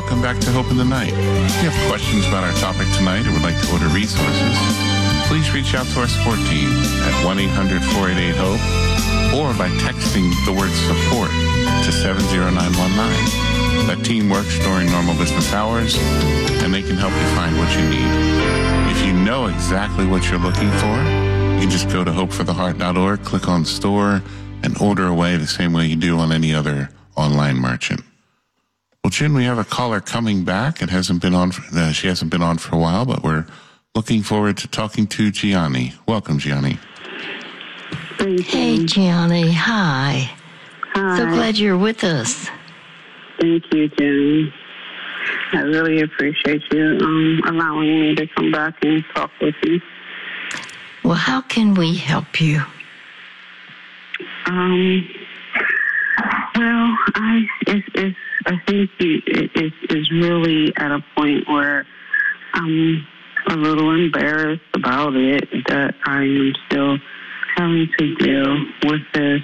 welcome back to Hope in the Night. If you have questions about our topic tonight or would like to order resources, please reach out to our support team at 1-800-488-HOPE or by texting the word support to 70919. That team works during normal business hours, and they can help you find what you need. If you know exactly what you're looking for, you can just go to hopefortheheart.org, click on store, and order away the same way you do on any other online merchant. Well, Jen, we have a caller coming back. It hasn't been on. She hasn't been on for a while, but we're looking forward to talking to Gianni. Welcome, Gianni. Hey, Gianni. Hi. Hi. So glad you're with us. Thank you, Jen. I really appreciate you allowing me to come back and talk with you. Well, how can we help you? Well, I think it's really at a point where I'm a little embarrassed about it, that I am still having to deal with this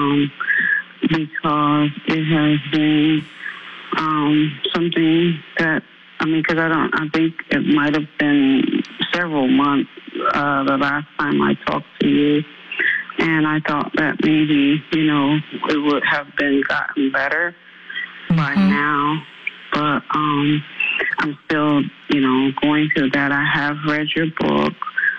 because it has been something that, because I think it might have been several months the last time I talked to you. And I thought that maybe, it would have been gotten better by now. But I'm still, going through that. I have read your book.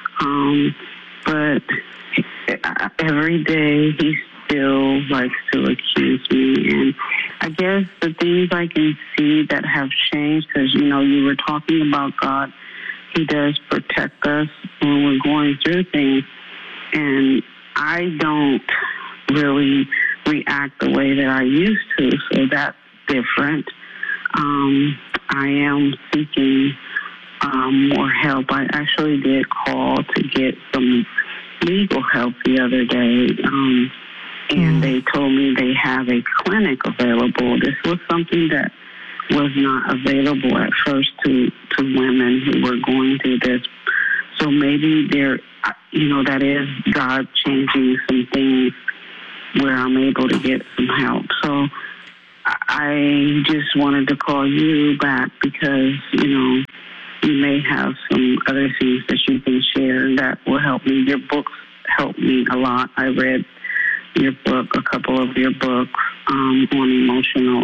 But every day he still likes to accuse me. And I guess the things I can see that have changed, because, you were talking about God. He does protect us when we're going through things. And I don't really react the way that I used to, so that's different. I am seeking more help. I actually did call to get some legal help the other day, and they told me they have a clinic available. This was something that was not available at first to women who were going through this. So maybe that is God changing some things where I'm able to get some help. So I just wanted to call you back because, you may have some other things that you can share that will help me. Your books help me a lot. I read your book, a couple of your books on emotional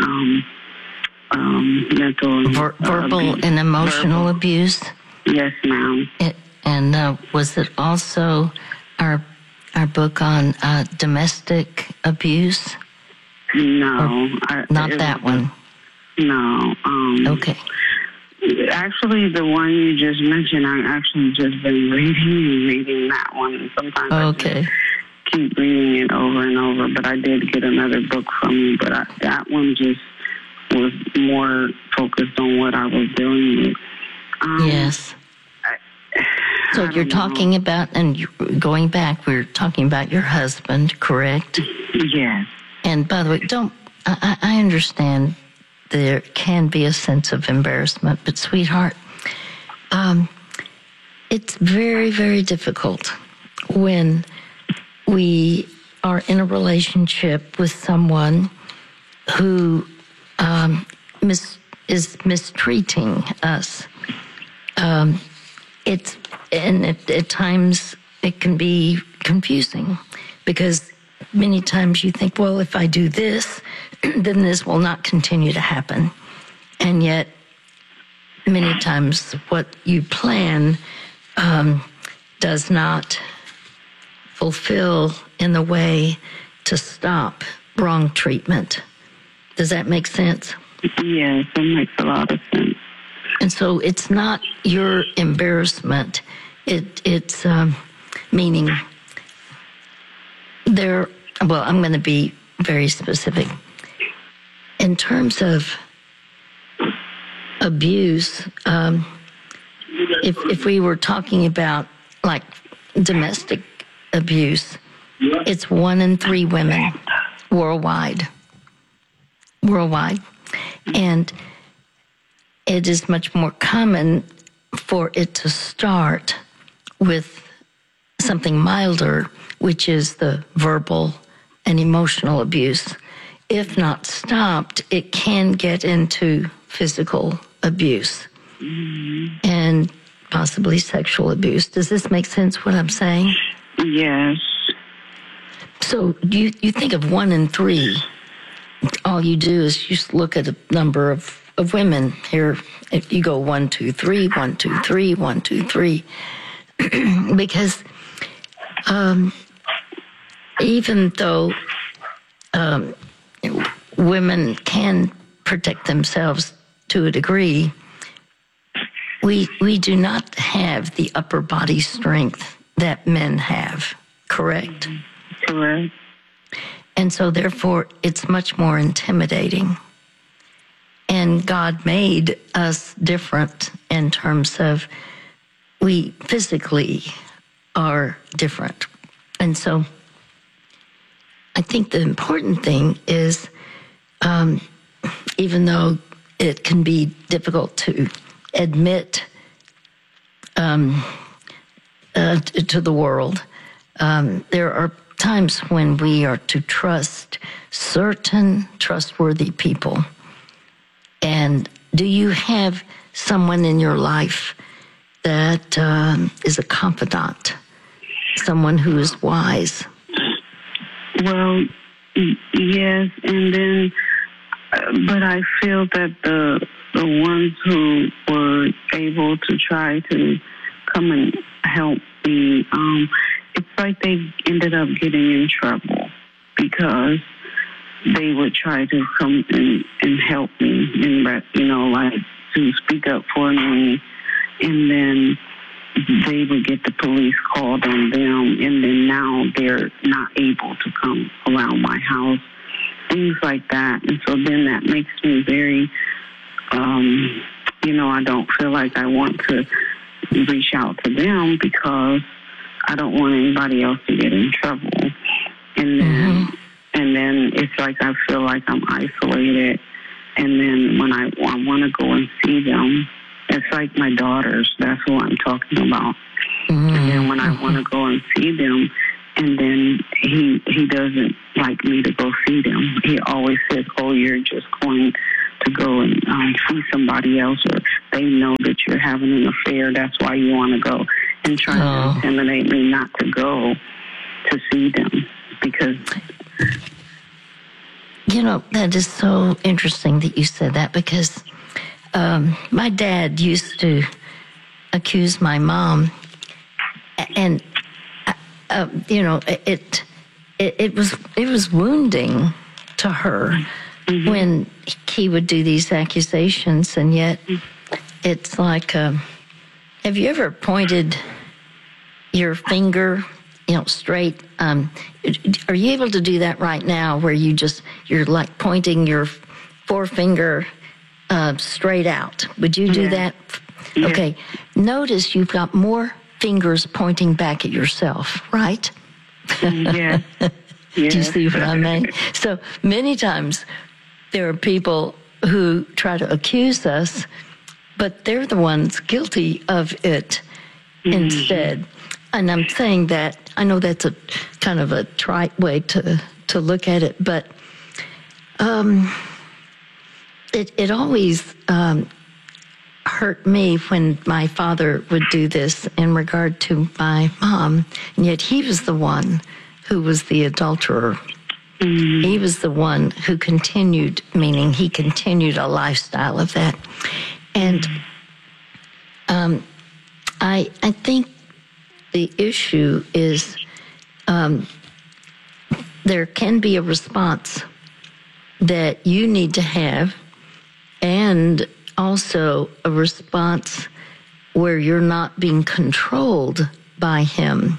and mental. Verbal and emotional abuse? Yes, ma'am. And was it also our book on domestic abuse? No. Not that one? No. Okay. Actually, the one you just mentioned, I actually just been reading that one. And sometimes I just keep reading it over and over. But I did get another book from you. But that one just was more focused on what I was dealing with. Yes. So you're talking about, and going back, we're talking about your husband, correct? Yes. And by the way, I understand there can be a sense of embarrassment, but sweetheart, it's very, very difficult when we are in a relationship with someone who is mistreating us. At times it can be confusing because many times you think, well, if I do this, then this will not continue to happen. And yet many times what you plan does not fulfill in the way to stop wrong treatment. Does that make sense? Yes, it makes a lot of sense. And so it's not your embarrassment. It's meaning there. Well, I'm going to be very specific. In terms of abuse, if we were talking about like domestic abuse, it's 1 in 3 women worldwide. And it is much more common for it to start with something milder, which is the verbal and emotional abuse. If not stopped, it can get into physical abuse and possibly sexual abuse. Does this make sense, what I'm saying? Yes. So you think of 1 in 3. All you do is you just look at a number of women. Here, if you go 1, 2, 3, 1, 2, 3, 1, 2, 3. Because even though women can protect themselves to a degree, we do not have the upper body strength that men have, correct? Correct. And so therefore it's much more intimidating. And God made us different in terms of we physically are different. And so I think the important thing is, even though it can be difficult to admit to the world, there are times when we are to trust certain trustworthy people. And do you have someone in your life that is a confidant, someone who is wise? Well, yes, and then, but I feel that the ones who were able to try to come and help me, it's like they ended up getting in trouble because they would try to come and help me and, like to speak up for me, and then they would get the police called on them, and then now they're not able to come around my house, things like that. And so then that makes me very, I don't feel like I want to reach out to them because I don't want anybody else to get in trouble. And then it's like I feel like I'm isolated. And then when I want to go and see them, it's like my daughters. That's who I'm talking about. And then when I want to go and see them, and then he doesn't like me to go see them. He always says, "Oh, you're just going to go and see somebody else, or they know that you're having an affair. That's why you want to go," and try to intimidate me not to go to see them because. That is so interesting that you said that, because my dad used to accuse my mom, and it was wounding to her when he would do these accusations, and yet it's like, have you ever pointed your finger straight? Are you able to do that right now, where you're like pointing your forefinger straight out? Would you do that? Yeah. Okay. Notice you've got more fingers pointing back at yourself, right? Yeah. Do you see what I mean? So many times there are people who try to accuse us, but they're the ones guilty of it instead. And I'm saying that, I know that's a kind of a trite way to look at it, but it always hurt me when my father would do this in regard to my mom, and yet he was the one who was the adulterer. He was the one who continued, meaning he continued a lifestyle of that. And I think the issue is there can be a response that you need to have, and also a response where you're not being controlled by him.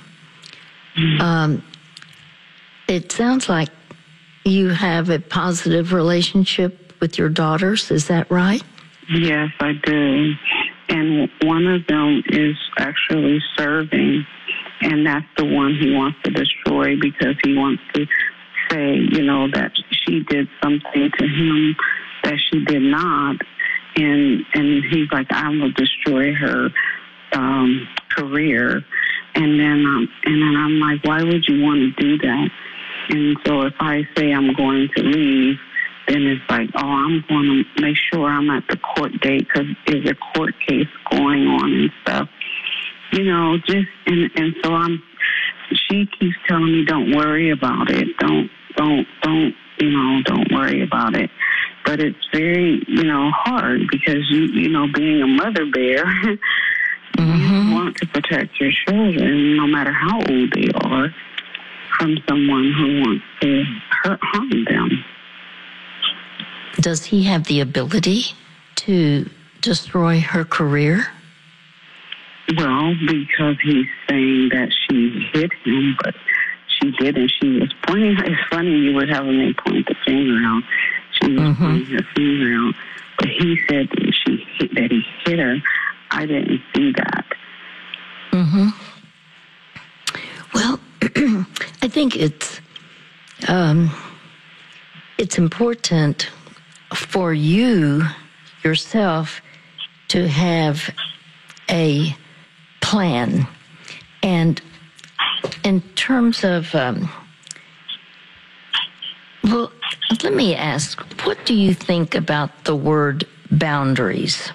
It sounds like you have a positive relationship with your daughters. Is that right? Yes, I do. And one of them is actually serving, and that's the one he wants to destroy because he wants to say, that she did something to him that she did not. And he's like, I will destroy her career. And then I'm like, why would you want to do that? And so if I say I'm going to leave, then it's like, oh, I'm going to make sure I'm at the court date because there's a court case going on and stuff. You know, just, and so she keeps telling me, don't worry about it. Don't, you know, don't worry about it. But it's very, you know, hard because, you know, being a mother bear, you want to protect your children, no matter how old they are, from someone who wants to harm them. Does he have the ability to destroy her career? Well, because he's saying that she hit him, but she didn't. She was pointing. It's funny you would have me point the finger out. She was pointing her finger out, but he said that he hit her. I didn't see that. Well, I think it's important for you yourself to have a plan. And in terms of, well, let me ask, what do you think about the word boundaries?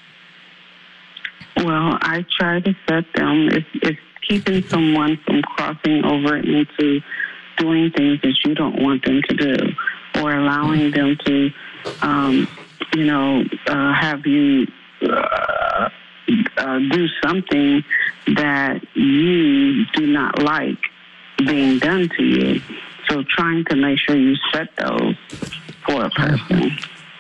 Well, I try to set them. It's keeping someone from crossing over into doing things that you don't want them to do, or allowing them to, you know, have you do something that you do not like being done to you. So trying to make sure you set those for a person.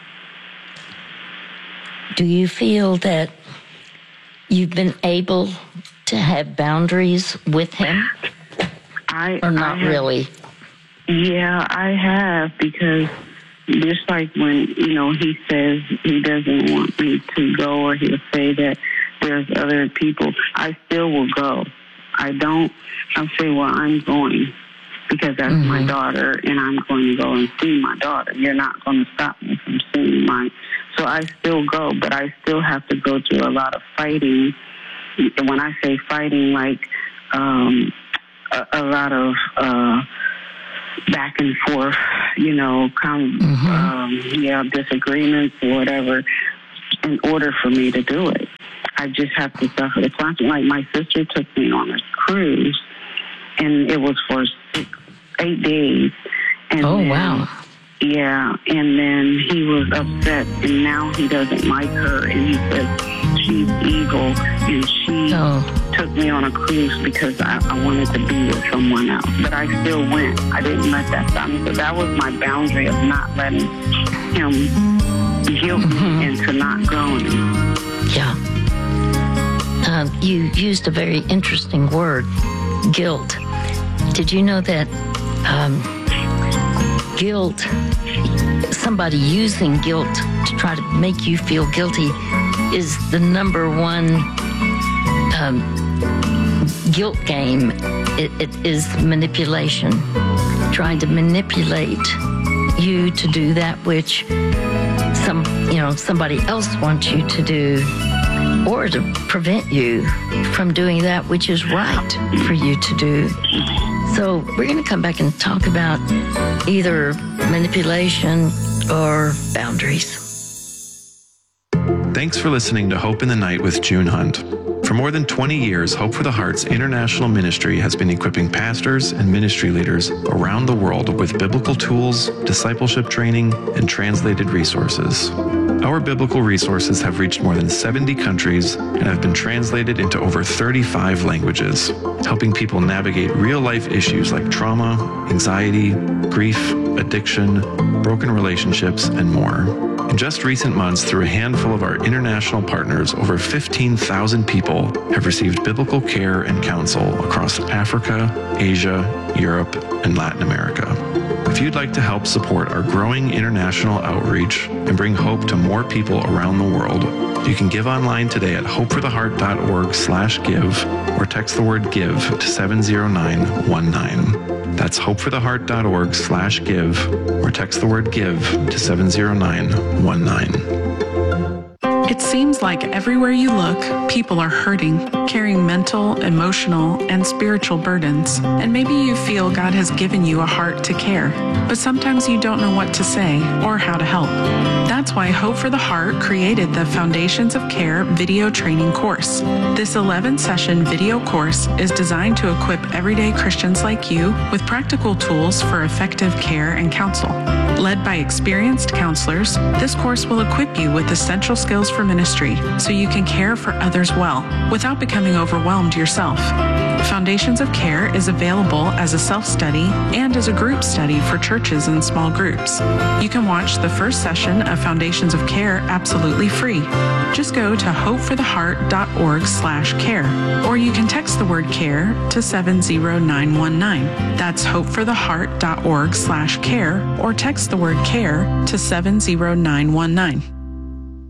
Do you feel that you've been able to have boundaries with him? Or not really? Yeah, I have, because just like when, you know, he says he doesn't want me to go, or he'll say that there's other people, I still will go. I'll say, well, I'm going because that's my daughter, and I'm going to go and see my daughter. You're not going to stop me from seeing mine. So I still go, but I still have to go through a lot of fighting. When I say fighting, like a lot of back and forth, you know, disagreements or whatever, in order for me to do it. I just have to suffer the consequences. Like my sister took me on a cruise, and it was for 8 days. And wow. Yeah, and then he was upset, and now he doesn't like her, and he says she's evil, and she took me on a cruise because I wanted to be with someone else. But I still went. I didn't let that stop me. So that was my boundary of not letting him guilt me into not going. Yeah. You used a very interesting word, guilt. Did you know that guilt, somebody using guilt to try to make you feel guilty, is the number one guilt game? It is manipulation, trying to manipulate you to do that which somebody else wants you to do, or to prevent you from doing that which is right for you to do. So we're going to come back and talk about either manipulation or boundaries. Thanks for listening to Hope in the Night with June Hunt. For more than 20 years, Hope for the Heart's international ministry has been equipping pastors and ministry leaders around the world with biblical tools, discipleship training, and translated resources. Our biblical resources have reached more than 70 countries and have been translated into over 35 languages, helping people navigate real-life issues like trauma, anxiety, grief, addiction, broken relationships, and more. In just recent months, through a handful of our international partners, over 15,000 people have received biblical care and counsel across Africa, Asia, Europe, and Latin America. If you'd like to help support our growing international outreach and bring hope to more people around the world, you can give online today at hopefortheheart.org/give or text the word give to 70919. That's hopefortheheart.org/give or text the word give to 70919. It seems like everywhere you look, people are hurting, carrying mental, emotional, and spiritual burdens. And maybe you feel God has given you a heart to care, but sometimes you don't know what to say or how to help. That's why Hope for the Heart created the Foundations of Care video training course. This 11-session video course is designed to equip everyday Christians like you with practical tools for effective care and counsel. Led by experienced counselors, this course will equip you with essential skills for ministry so you can care for others well without becoming overwhelmed yourself. Foundations of Care is available as a self-study and as a group study for churches and small groups. You can watch the first session of Foundations of Care absolutely free. Just go to hopefortheheart.org/care, or you can text the word CARE to 70919. That's hopefortheheart.org/care, or text the word CARE to 70919.